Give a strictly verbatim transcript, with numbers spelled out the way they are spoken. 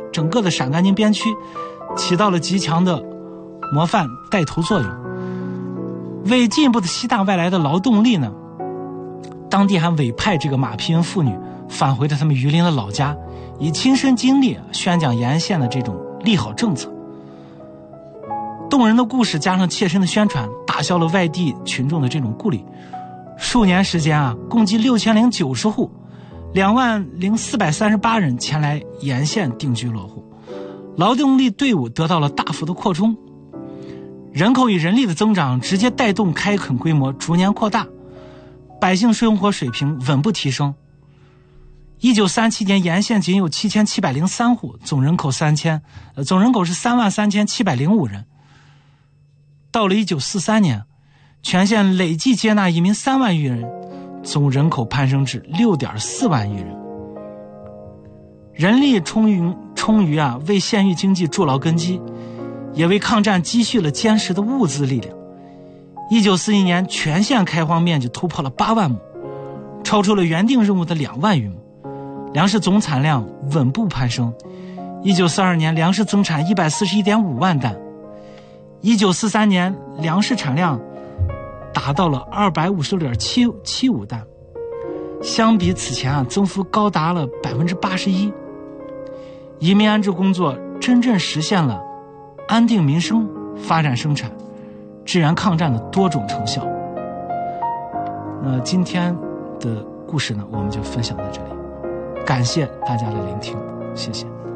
整个的陕甘宁边区起到了极强的模范带头作用。为进一步的吸纳外来的劳动力呢，当地还委派这个马皮人妇女返回了他们榆林的老家，以亲身经历宣讲沿线的这种利好政策。动人的故事加上切身的宣传，打消了外地群众的这种顾虑。数年时间啊，共计六千零九十户，两万零四百三十八人前来沿线定居落户，劳动力队伍得到了大幅的扩充。人口与人力的增长直接带动开垦规模逐年扩大，百姓生活水平稳步提升。一九三七年，沿线仅有七千七百零三户，总人口三千，呃，总人口是三万三千七百零五人。到了一九四三年，全县累计接纳移民三万余人，总人口攀升至六点四万余人。人力充裕充裕啊，为县域经济筑牢根基，也为抗战积蓄了坚实的物资力量。一九四一年，全县开荒面积突破了八万亩，超出了原定任务的两万余亩，粮食总产量稳步攀升。一九四二年，粮食增产一百四十一点五万担。一九四三年，粮食产量达到了二百五十六点七七五担，相比此前啊，增幅高达了百分之八十一。移民安置工作真正实现了安定民生、发展生产、支援抗战的多种成效。那今天的故事呢，我们就分享到这里，感谢大家的聆听，谢谢。